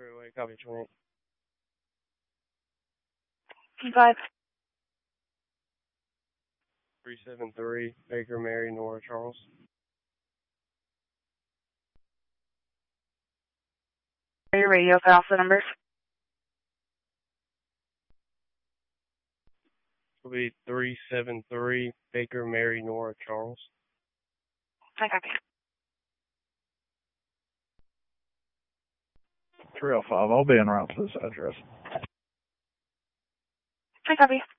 Freeway, copy 28. 5. 373, Baker, Mary, Nora, Charles. Are you radio cut off the numbers? It'll be 373, Baker, Mary, Nora, Charles. I copy. 305, I'll be en route to this address. I copy.